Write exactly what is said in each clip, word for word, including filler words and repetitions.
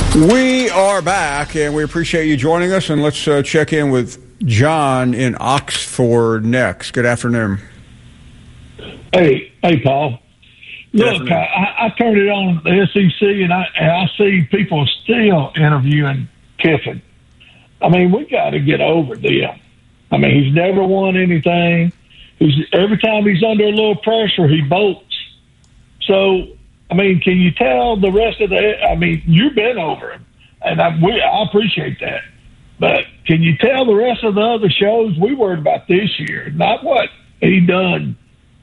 We are back, and we appreciate you joining us. And let's uh, check in with John in Oxford next. Good afternoon. Hey, hey, Paul. Look, I, I turned it on the S E C, and I, and I see people still interviewing Kiffin. I mean, we got to get over them. I mean, he's never won anything. He's every time he's under a little pressure, he bolts. So, I mean, can you tell the rest of the? I mean, you've been over him, and I, we, I appreciate that. But can you tell the rest of the other shows we worried about this year, not what he done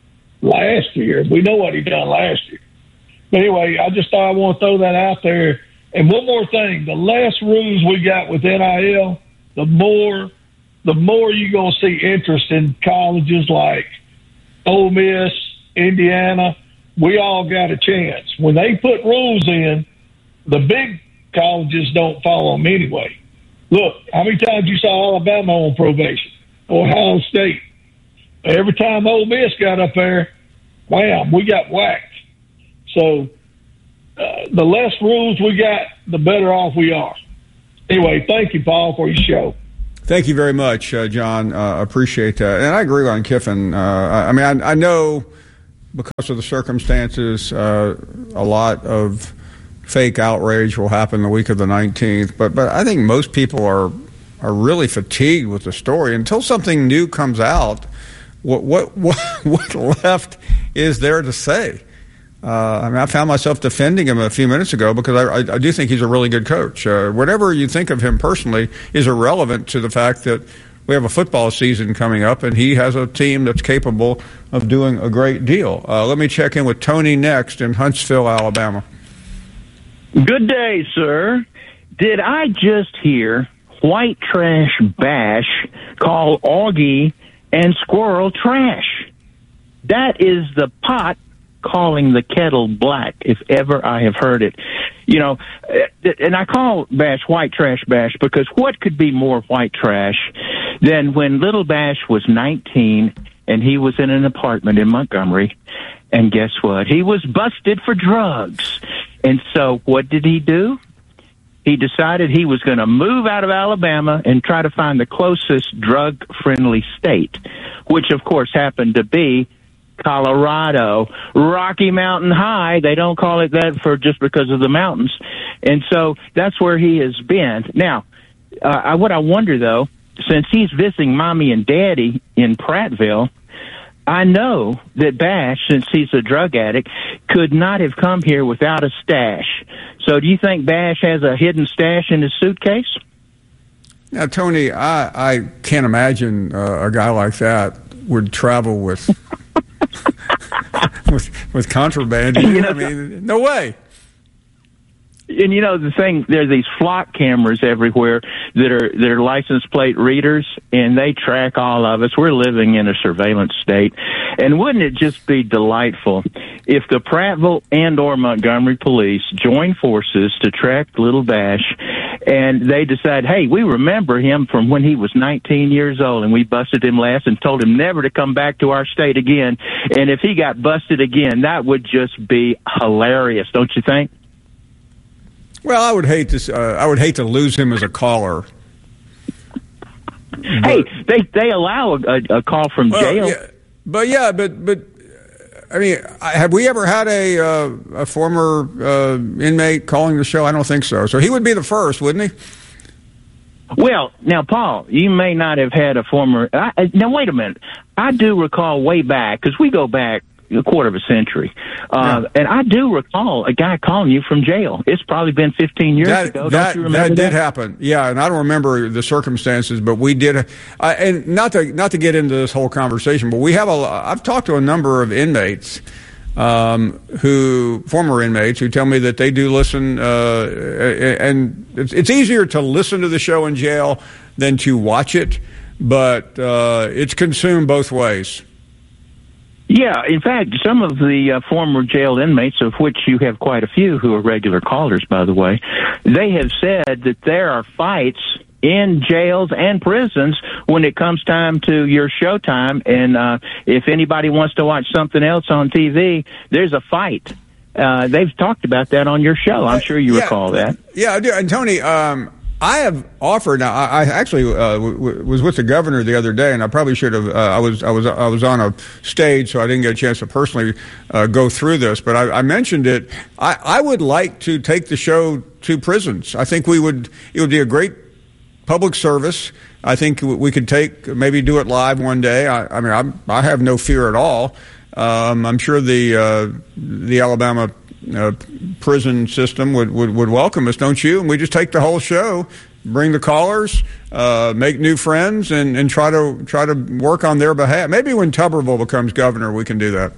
last year? We know what he done last year. But anyway, I just thought I want to throw that out there. And one more thing: the less rules we got with N I L, the more, the more you're gonna see interest in colleges like Ole Miss, Indiana. We all got a chance. When they put rules in, the big colleges don't follow them anyway. Look, how many times you saw Alabama on probation or Ohio State? Every time Ole Miss got up there, wham, we got whacked. So uh, the less rules we got, the better off we are. Anyway, thank you, Paul, for your show. Thank you very much, uh, John. Uh, appreciate that. And I agree on Kiffin. Uh, I mean, I, I know because of the circumstances, uh, a lot of fake outrage will happen the week of the nineteenth. But but I think most people are are really fatigued with the story. Until something new comes out, what what what, what left is there to say? Uh, I mean, I found myself defending him a few minutes ago because I, I, I do think he's a really good coach. Uh, whatever you think of him personally is irrelevant to the fact that we have a football season coming up, and he has a team that's capable of doing a great deal. Uh, let me check in with Tony next in Huntsville, Alabama. Good day, sir. Did I just hear White Trash Bash call Augie and Squirrel trash? That is the pot calling the kettle black, if ever I have heard it. You know, and I call Bash White Trash Bash because what could be more white trash than when little Bash was nineteen and he was in an apartment in Montgomery, and guess what? He was busted for drugs. And so what did he do? He decided he was going to move out of Alabama and try to find the closest drug-friendly state, which, of course, happened to be Colorado, Rocky Mountain High. They don't call it that for just because of the mountains. And so that's where he has been. Now, uh, I, what I wonder, though, since he's visiting Mommy and Daddy in Prattville, I know that Bash, since he's a drug addict, could not have come here without a stash. So do you think Bash has a hidden stash in his suitcase? Now, Tony, I, I can't imagine uh, a guy like that would travel with with, with contraband. You know, I mean, no way. And you know the thing, there are these flock cameras everywhere that are that are license plate readers, and they track all of us. We're living in a surveillance state, and wouldn't it just be delightful if the Prattville and or Montgomery police join forces to track little Bash, and they decide, hey, we remember him from when he was nineteen years old, and we busted him last and told him never to come back to our state again. And if he got busted again, that would just be hilarious, don't you think? Well, I would hate to. Uh, I would hate to lose him as a caller. Hey, they they allow a, a call from well, jail. Yeah, but yeah, but but I mean, have we ever had a uh, a former uh, inmate calling the show? I don't think so. So he would be the first, wouldn't he? Well, now, Paul, you may not have had a former. I, now, wait a minute. I do recall way back because we go back a quarter of a century. Uh, yeah. And I do recall a guy calling you from jail. It's probably been fifteen years that, ago. That, don't you remember that? That did happen. Yeah, and I don't remember the circumstances, but we did. Uh, and not to not to get into this whole conversation, but we have a. I've talked to a number of inmates, um, who former inmates who tell me that they do listen, uh, and it's, it's easier to listen to the show in jail than to watch it, but uh, it's consumed both ways. Yeah, in fact, some of the uh, former jail inmates, of which you have quite a few who are regular callers, by the way, they have said that there are fights in jails and prisons when it comes time to your showtime. And uh, if anybody wants to watch something else on T V, there's a fight. Uh, they've talked about that on your show. I'm sure you yeah, recall that. Yeah, I do. And Tony, um, I have offered. Now, I, I actually uh, w- w- was with the governor the other day, and I probably should have. Uh, I was, I was, I was on a stage, so I didn't get a chance to personally uh, go through this. But I, I mentioned it. I, I would like to take the show to prisons. I think we would. It would be a great public service. I think we could take maybe do it live one day. I, I mean, I'm, I have no fear at all. Um, I'm sure the uh, the Alabama uh, prison system would, would, would welcome us, don't you? And we just take the whole show, bring the callers, uh, make new friends, and, and try to try to work on their behalf. Maybe when Tuberville becomes governor, we can do that.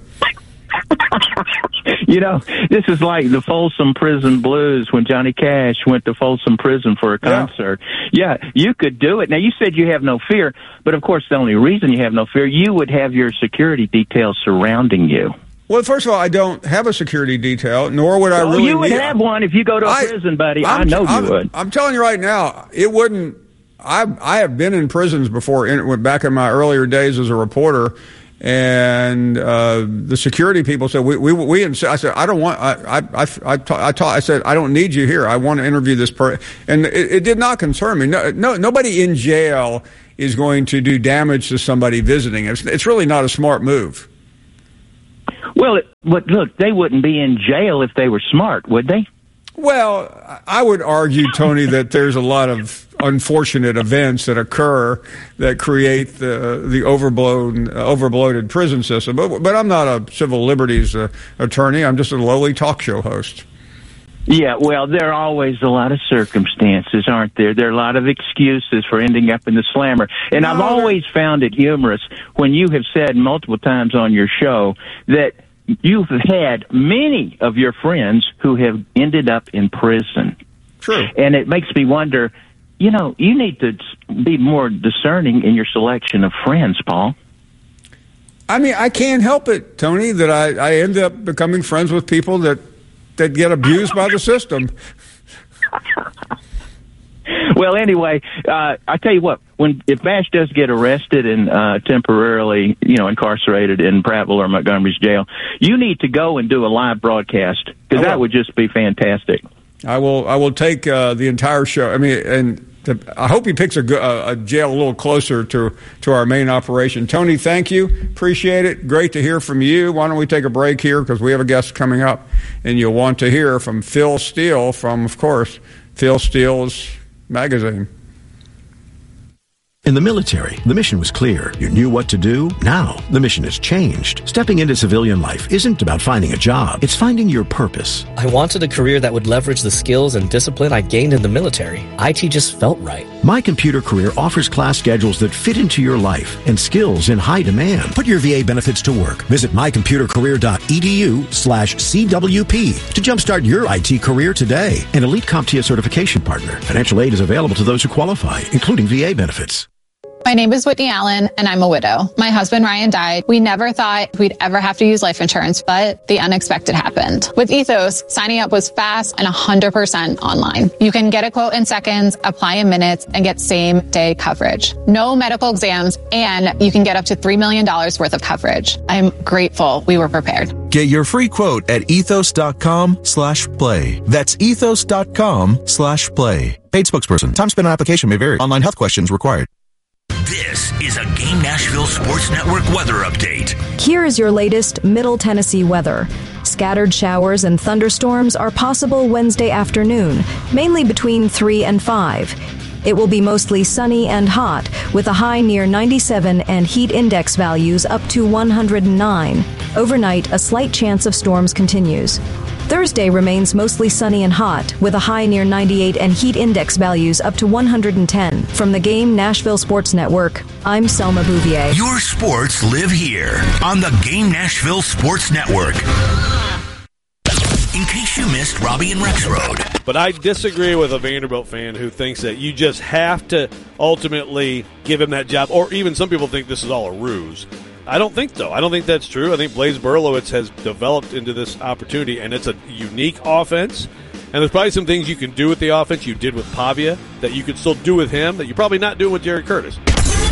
You know, this is like the Folsom Prison Blues when Johnny Cash went to Folsom Prison for a concert. Yeah. yeah, you could do it. Now, you said you have no fear, but of course, the only reason you have no fear, you would have your security details surrounding you. Well, first of all, I don't have a security detail, nor would I well, really you would need have one if you go to a I, prison, buddy. I'm, I know you I'm, would. I'm telling you right now, it wouldn't. I I have been in prisons before, in, back in my earlier days as a reporter. And uh, the security people said, we, we, we, I said, I don't want, I, I, I, I, ta- I, ta- I said, I don't need you here. I want to interview this person. And it, it did not concern me. No, no, nobody in jail is going to do damage to somebody visiting. It's, it's really not a smart move. Well, it, but look, they wouldn't be in jail if they were smart, would they? Well, I would argue, Tony, that there's a lot of unfortunate events that occur that create the the overblown, uh, overbloated prison system. But, but I'm not a civil liberties uh, attorney. I'm just a lowly talk show host. Yeah, well, there are always a lot of circumstances, aren't there? There are a lot of excuses for ending up in the slammer. And no, I've always found it humorous when you have said multiple times on your show that you've had many of your friends who have ended up in prison. True. And it makes me wonder, you know, you need to be more discerning in your selection of friends, Paul. I mean, I can't help it, Tony, that I, I end up becoming friends with people that, that get abused by the system. Well, anyway, uh, I tell you what, when if Bash does get arrested and uh, temporarily, you know, incarcerated in Prattville or Montgomery's jail, you need to go and do a live broadcast because that would just be fantastic. I will. I will take uh, the entire show. I mean, and the, I hope he picks a, a jail a little closer to to our main operation. Tony, thank you. Appreciate it. Great to hear from you. Why don't we take a break here because we have a guest coming up, and you'll want to hear from Phil Steele from, of course, Phil Steele's magazine. In the military, the mission was clear. You knew what to do. Now, the mission has changed. Stepping into civilian life isn't about finding a job. It's finding your purpose. I wanted a career that would leverage the skills and discipline I gained in the military. I T just felt right. My Computer Career offers class schedules that fit into your life and skills in high demand. Put your V A benefits to work. Visit mycomputercareer.edu slash CWP to jumpstart your I T career today. An Elite CompTIA certification partner. Financial aid is available to those who qualify, including V A benefits. My name is Whitney Allen, and I'm a widow. My husband, Ryan, died. We never thought we'd ever have to use life insurance, but the unexpected happened. With Ethos, signing up was fast and one hundred percent online. You can get a quote in seconds, apply in minutes, and get same-day coverage. No medical exams, and you can get up to three million dollars worth of coverage. I'm grateful we were prepared. Get your free quote at ethos.com slash play. That's ethos.com slash play. Paid spokesperson. Time spent on application may vary. Online health questions required. This is a Game Nashville Sports Network weather update. Here is your latest Middle Tennessee weather. Scattered showers and thunderstorms are possible Wednesday afternoon, mainly between three and five. It will be mostly sunny and hot, with a high near ninety-seven and heat index values up to one hundred nine. Overnight, a slight chance of storms continues. Thursday remains mostly sunny and hot, with a high near ninety-eight and heat index values up to one hundred ten. From the Game Nashville Sports Network, I'm Selma Bouvier. Your sports live here on the Game Nashville Sports Network. In case you missed Robbie and Rex Road. But I disagree with a Vanderbilt fan who thinks that you just have to ultimately give him that job, or even some people think this is all a ruse. I don't think so. I don't think that's true. I think Blaise Berlowitz has developed into this opportunity, and it's a unique offense. And there's probably some things you can do with the offense you did with Pavia that you could still do with him that you're probably not doing with Jerry Curtis.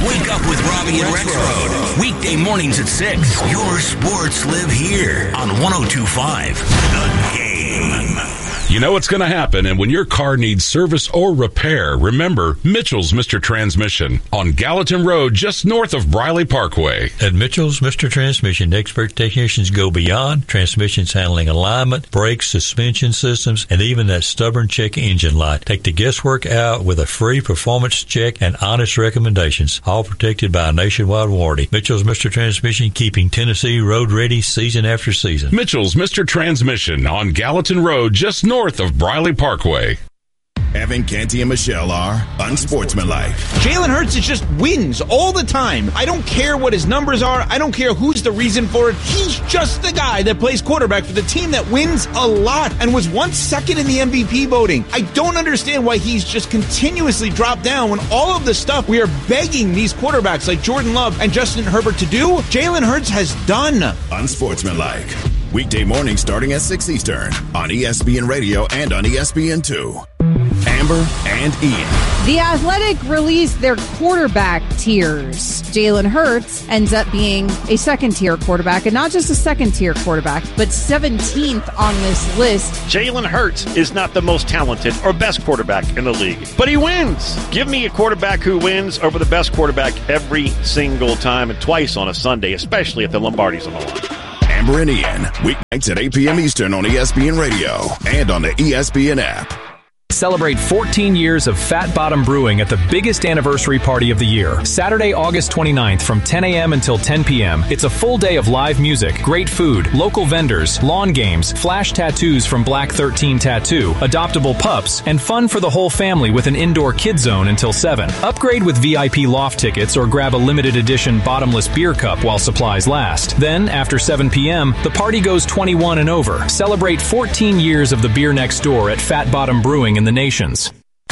Wake up with Robbie and Rexroad. Weekday mornings at six. Your sports live here on one oh two point five The Game. You know what's going to happen, and when your car needs service or repair, remember Mitchell's Mister Transmission on Gallatin Road, just north of Briley Parkway. At Mitchell's Mister Transmission, expert technicians go beyond transmissions handling alignment, brakes, suspension systems, and even that stubborn check engine light. Take the guesswork out with a free performance check and honest recommendations, all protected by a nationwide warranty. Mitchell's Mister Transmission, keeping Tennessee road ready season after season. Mitchell's Mister Transmission on Gallatin Road, just north of Briley Parkway. Evan, Canty, and Michelle are unsportsmanlike. Jalen Hurts is just wins all the time. I don't care what his numbers are. I don't care who's the reason for it. He's just the guy that plays quarterback for the team that wins a lot and was once second in the M V P voting. I don't understand why he's just continuously dropped down when all of the stuff we are begging these quarterbacks like Jordan Love and Justin Herbert to do, Jalen Hurts has done. Unsportsmanlike. Weekday morning starting at six Eastern on E S P N Radio and on E S P N two. Amber and Ian. The Athletic released their quarterback tiers. Jalen Hurts ends up being a second-tier quarterback, and not just a second-tier quarterback, but seventeenth on this list. Jalen Hurts is not the most talented or best quarterback in the league, but he wins. Give me a quarterback who wins over the best quarterback every single time and twice on a Sunday, especially if the Lombardi's on the line. Amber and Ian, weeknights at eight p.m. Eastern on E S P N Radio and on the E S P N app. Celebrate fourteen years of Fat Bottom Brewing at the biggest anniversary party of the year. Saturday, August twenty-ninth from ten a.m. until ten p.m. It's a full day of live music, great food, local vendors, lawn games, flash tattoos from Black thirteen Tattoo, adoptable pups, and fun for the whole family with an indoor kid zone until seven. Upgrade with V I P loft tickets or grab a limited edition bottomless beer cup while supplies last. Then, after seven p.m., the party goes twenty-one and over. Celebrate fourteen years of the beer next door at Fat Bottom Brewing in the nations.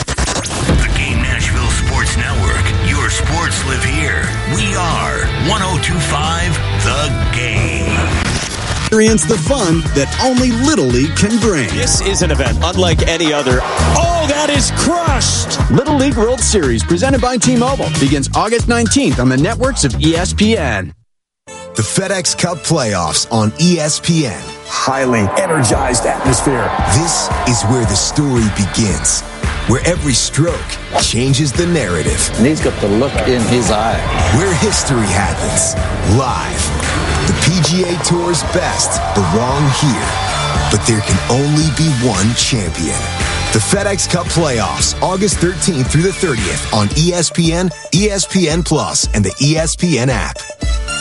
The Game Nashville Sports Network. Your sports live here. We are one oh two point five The Game. Experience the fun that only Little League can bring. This is an event unlike any other. Oh, that is crushed! Little League World Series, presented by T-Mobile, begins August nineteenth on the networks of E S P N. The FedEx Cup playoffs on E S P N. Highly energized atmosphere. This is where the story begins, where every stroke changes the narrative. And he's got the look in his eye. Where history happens, live. The P G A Tour's best belong here, but there can only be one champion. The FedEx Cup playoffs, August thirteenth through the thirtieth on E S P N, E S P N Plus, and the E S P N app.